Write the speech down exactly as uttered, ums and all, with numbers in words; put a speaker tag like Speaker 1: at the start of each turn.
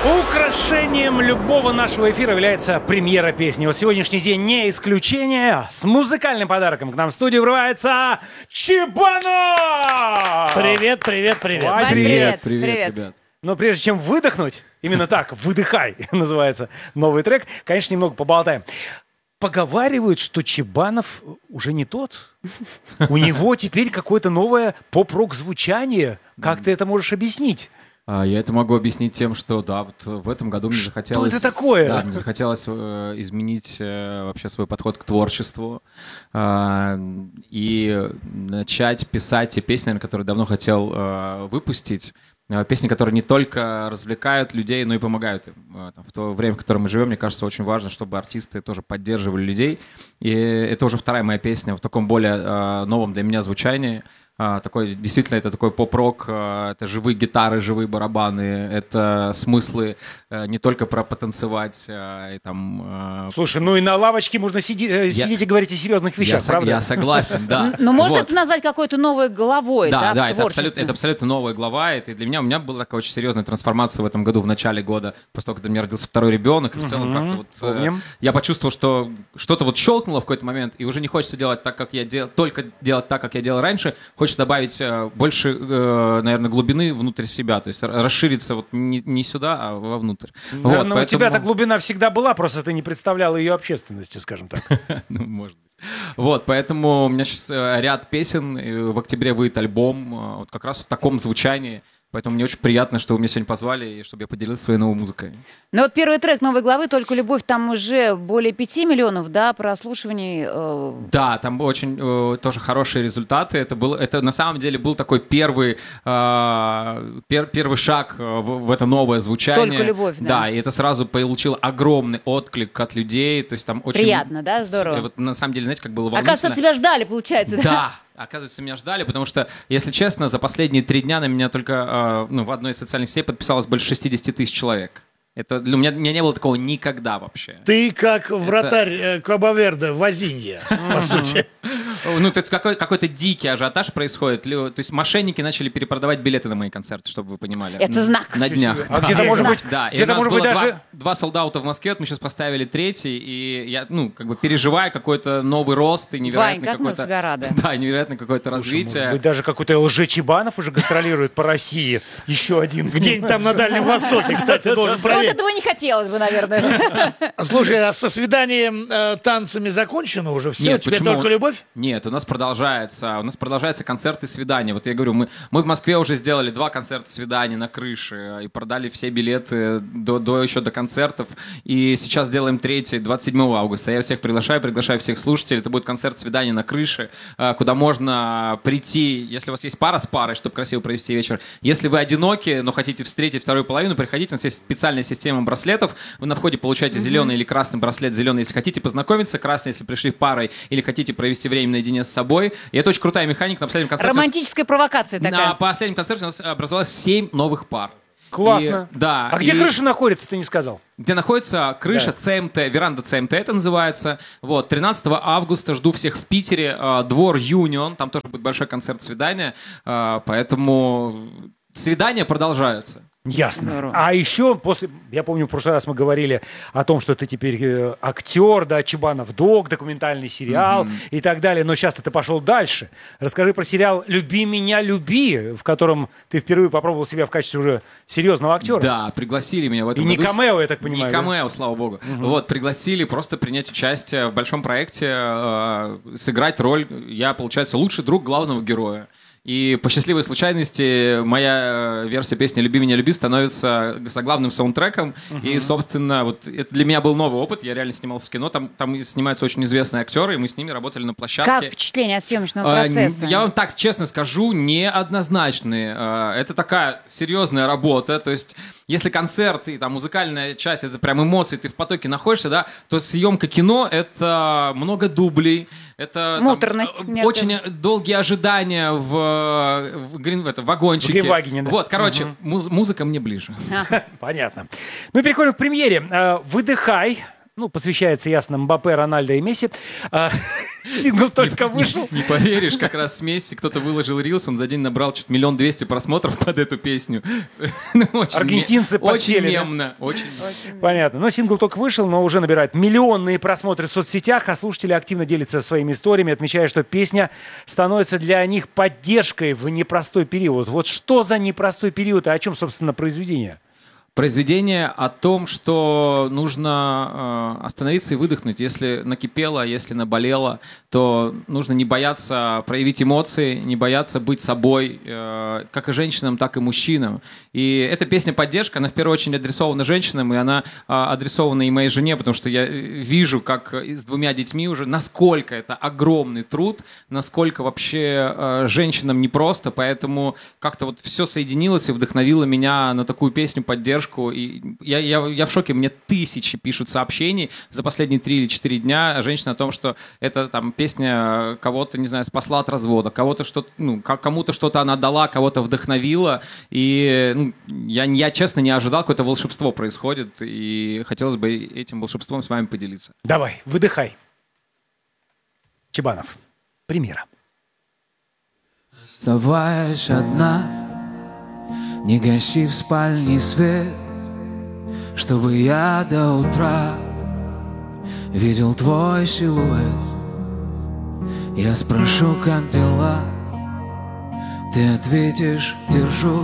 Speaker 1: Украшением любого нашего эфира является премьера песни. Вот сегодняшний день не исключение. С музыкальным подарком к нам в студию врывается Чебанов!
Speaker 2: Привет, привет, привет.
Speaker 1: Ой,
Speaker 3: привет,
Speaker 1: привет.
Speaker 3: привет,
Speaker 2: привет.
Speaker 3: ребят.
Speaker 1: Но прежде чем выдохнуть, именно так, «Выдыхай» называется новый трек, конечно, немного поболтаем. Поговаривают, что Чебанов уже не тот. У него теперь какое-то новое поп-рок звучание. Как ты это можешь объяснить?
Speaker 3: А, я это могу объяснить тем, что да, вот в этом году мне захотелось...
Speaker 1: Что это такое?
Speaker 3: Да, мне захотелось э, изменить э, вообще свой подход к творчеству э, и начать писать те песни, которые давно хотел э, выпустить. Песни, которые не только развлекают людей, но и помогают им. В то время, в котором мы живем, мне кажется, очень важно, чтобы артисты тоже поддерживали людей. И это уже вторая моя песня в таком более э, новом для меня звучании. Uh, такой, действительно, это такой поп-рок, uh, это живые гитары, живые барабаны, это смыслы uh, не только про потанцевать. Uh, и там, uh...
Speaker 1: Слушай, ну и на лавочке можно сиди- я... сидеть и говорить о серьезных вещах,
Speaker 3: я
Speaker 1: правда?
Speaker 3: Со- я согласен, да.
Speaker 2: Но можно это назвать какой-то новой главой, да,
Speaker 3: Да, да,
Speaker 2: в
Speaker 3: это абсолютно, это абсолютно новая глава. Это для меня, у меня была такая очень серьезная трансформация в этом году, в начале года, после того, когда у меня родился второй ребенок, и в целом как-то вот э, я почувствовал, что что-то вот щелкнуло в какой-то момент, и уже не хочется делать так, как я делал, только делать так, как я делал раньше, хочется добавить больше, э, наверное, глубины внутрь себя, то есть расшириться вот не, не сюда, а вовнутрь.
Speaker 1: Да,
Speaker 3: вот,
Speaker 1: но
Speaker 3: поэтому...
Speaker 1: у тебя-то глубина всегда была, просто ты не представлял ее общественности, скажем так.
Speaker 3: Ну, может быть. Вот, поэтому у меня сейчас ряд песен, в октябре выйдет альбом, вот как раз в таком звучании. Поэтому мне очень приятно, что вы меня сегодня позвали, и чтобы я поделился своей новой музыкой.
Speaker 2: Ну вот первый трек новой главы «Только любовь», там уже более пяти миллионов, да, прослушиваний. Э...
Speaker 3: Да, там очень э, тоже хорошие результаты. Это, был, это на самом деле был такой первый, э, пер, первый шаг в, в это новое звучание.
Speaker 2: «Только любовь», да.
Speaker 3: Да, и это сразу получило огромный отклик от людей. То есть там очень...
Speaker 2: Приятно, да, здорово.
Speaker 3: Вот, на самом деле, знаете, как было волнительно.
Speaker 2: Оказывается, тебя ждали, получается, да?
Speaker 3: Да. Оказывается, меня ждали, потому что, если честно, за последние три дня на меня только э, ну, в одной из социальных сетей подписалось больше шестьдесят тысяч человек. Это, у, меня, у меня не было такого никогда вообще.
Speaker 4: Ты как вратарь это... Кабо-Верде, Вазинья, по сути.
Speaker 3: Ну, то есть какой, какой-то дикий ажиотаж происходит. То есть мошенники начали перепродавать билеты на мои концерты, чтобы вы понимали.
Speaker 2: Это знак.
Speaker 3: На днях.
Speaker 1: А да. где-то, может быть,
Speaker 3: да.
Speaker 1: где-то, может быть, даже...
Speaker 3: Два, два солдата в Москве, вот мы сейчас поставили третий, и я, ну, как бы переживаю какой-то новый рост и невероятный
Speaker 2: Вань, как
Speaker 3: какой-то...
Speaker 2: мы тебя рады.
Speaker 3: Да, невероятное какое-то развитие.
Speaker 1: Может быть, даже какой-то лже-Чебанов уже гастролирует по России. Еще один.
Speaker 4: Где-нибудь там на Дальнем Востоке, кстати, должен
Speaker 2: Вот
Speaker 4: проверить.
Speaker 2: этого не хотелось бы, наверное.
Speaker 4: Слушай, а со свиданием э, танцами закончено уже все?
Speaker 3: Нет,
Speaker 4: Теперь
Speaker 3: почему?
Speaker 4: только любовь?
Speaker 3: Нет, у нас продолжается. У нас продолжаются концерты свидания. Вот я говорю, мы, мы в Москве уже сделали два концерта свиданий на крыше и продали все билеты до, до еще до концертов. И сейчас делаем третий, двадцать седьмого августа. Я всех приглашаю, приглашаю всех слушателей. Это будет концерт свидания на крыше, куда можно прийти, если у вас есть пара с парой, чтобы красиво провести вечер. Если вы одиноки, но хотите встретить вторую половину, приходите. У нас есть специальная система браслетов. Вы на входе получаете mm-hmm. зеленый или красный браслет. Зеленый, если хотите познакомиться, красный, если пришли парой или хотите провести время наедине с собой. И это очень крутая механика. На последнем концерте...
Speaker 2: Романтическая провокация такая.
Speaker 3: На последнем концерте у нас образовалось семь новых пар.
Speaker 1: Классно.
Speaker 3: И, да.
Speaker 1: А где
Speaker 3: и...
Speaker 1: крыша находится, ты не сказал?
Speaker 3: Где находится крыша
Speaker 1: да.
Speaker 3: ЦМТ, веранда ЦМТ это называется. Вот, тринадцатого августа жду всех в Питере. Двор Юнион, там тоже будет большой концерт свидания. Поэтому свидания продолжаются.
Speaker 1: Ясно.
Speaker 2: Здорово.
Speaker 1: А еще после, я помню, в прошлый раз мы говорили о том, что ты теперь э, актер, да, Чебанов Дог, документальный сериал mm-hmm. и так далее, но сейчас ты пошел дальше. Расскажи про сериал «Люби меня, люби», в котором ты впервые попробовал себя в качестве уже серьезного актера.
Speaker 3: Да, пригласили меня в этом
Speaker 1: И не
Speaker 3: году.
Speaker 1: камео, я так понимаю.
Speaker 3: Не камео, да? Слава богу. Mm-hmm. Вот, пригласили просто принять участие в большом проекте, э, сыграть роль. Я, получается, лучший друг главного героя. И по счастливой случайности моя версия песни «Люби меня, люби» становится заглавным саундтреком. Uh-huh. И, собственно, вот это для меня был новый опыт. Я реально снимался в кино. Там, там снимаются очень известные актеры, и мы с ними работали на площадке.
Speaker 2: Как впечатление от съемочного процесса?
Speaker 3: Я вам так честно скажу, неоднозначные. Это такая серьезная работа. То есть, если концерт и там музыкальная часть, это прям эмоции, ты в потоке находишься, да, то съемка кино — это много дублей. Это
Speaker 2: муторность.
Speaker 3: Там, очень долгие ожидания в, в, в, в это, вагончике.
Speaker 1: В Гринвагене, да.
Speaker 3: Вот, короче, угу. муз, музыка мне ближе.
Speaker 1: Понятно. Ну и переходим к премьере. «Выдыхай». ну, посвящается, ясно, Мбаппе, Рональдо и Месси. А, сингл только вышел.
Speaker 3: Не поверишь, как раз с Месси кто-то выложил рилс, он за день набрал чуть миллион двести просмотров под эту песню. Ну, очень
Speaker 1: Аргентинцы
Speaker 3: ме-
Speaker 1: потели,
Speaker 3: Очень
Speaker 1: да?
Speaker 3: мемно. Очень.
Speaker 1: Понятно. Но сингл только вышел, но уже набирает миллионные просмотры в соцсетях, а слушатели активно делятся своими историями, отмечая, что песня становится для них поддержкой в непростой период. Вот что за непростой период и о чем, собственно, произведение?
Speaker 3: Произведение о том, что нужно э, остановиться и выдохнуть. Если накипело, если наболело, то нужно не бояться проявить эмоции, не бояться быть собой, э, как и женщинам, так и мужчинам. И эта песня «Поддержка», она в первую очередь адресована женщинам, и она э, адресована и моей жене, потому что я вижу, как с двумя детьми уже, насколько это огромный труд, насколько вообще э, женщинам непросто, поэтому как-то вот все соединилось и вдохновило меня на такую песню «Поддержка». И я, я, я в шоке, мне тысячи пишут сообщений за последние три или четыре дня женщины о том, что это там песня кого-то, не знаю, спасла от развода, кого-то что-то, ну, кому-то что-то она дала, кого-то вдохновила. И ну, я, я честно не ожидал, какое-то волшебство происходит, и хотелось бы этим волшебством с вами поделиться.
Speaker 1: Давай, выдыхай. Чебанов. Премьера.
Speaker 5: Оставаясь одна, не гаси в спальне свет, чтобы я до утра видел твой силуэт. Я спрошу, как дела, ты ответишь, держу.